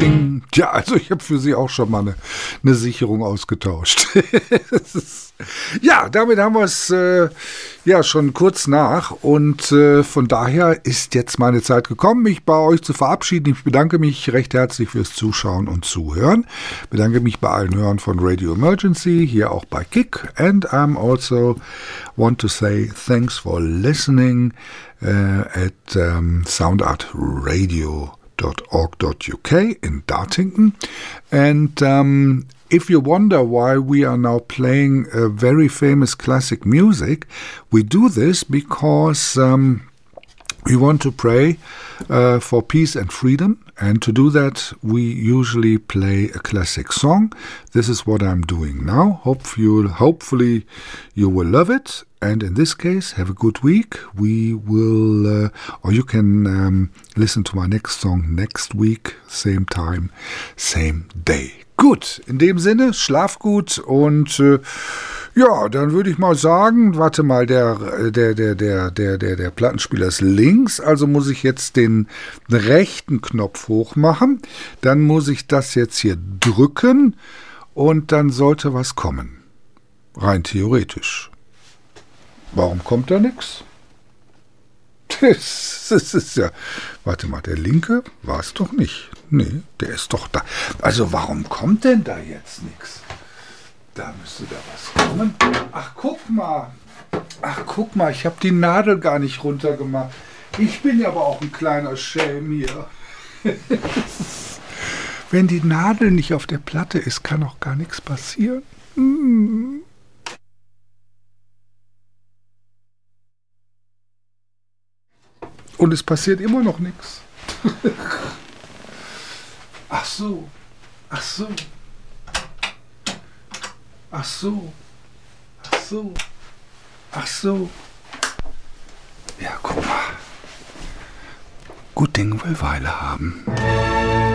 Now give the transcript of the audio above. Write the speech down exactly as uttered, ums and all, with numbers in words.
Ding. Ja, also ich habe für Sie auch schon mal eine, eine Sicherung ausgetauscht. ist, ja, damit haben wir es äh, ja schon kurz nach und äh, von daher ist jetzt meine Zeit gekommen, mich bei euch zu verabschieden. Ich bedanke mich recht herzlich fürs Zuschauen und Zuhören. Bedanke mich bei allen Hörern von Radio Emergency, hier auch bei Kick. And I'm also want to say thanks for listening uh, at um, soundart radio dot org dot U K in Dartington. And um, if you wonder why we are now playing uh, very famous classic music, we do this because um, we want to pray uh, for peace and freedom. And to do that, we usually play a classic song. This is what I'm doing now. Hope you, hopefully you will love it. And in this case, have a good week. We will, uh, or you can um, listen to my next song next week, same time, same day. Gut, in dem Sinne, schlaf gut und äh, ja, dann würde ich mal sagen, warte mal, der, der, der, der, der, der, der Plattenspieler ist links, also muss ich jetzt den rechten Knopf hoch machen. Dann muss ich das jetzt hier drücken und dann sollte was kommen. Rein theoretisch. Warum kommt da nichts? Das, das ist ja... Warte mal, der linke war es doch nicht. Nee, der ist doch da. Also warum kommt denn da jetzt nichts? Da müsste da was kommen. Ach, guck mal. Ach, guck mal, ich habe die Nadel gar nicht runtergemacht. Ich bin ja aber auch ein kleiner Schelm hier. Wenn die Nadel nicht auf der Platte ist, kann auch gar nichts passieren. Hm. Und es passiert immer noch nichts. Ach so. Ach so. Ach so. Ach so. Ach so. Ja, guck mal. Gut Ding will Weile haben.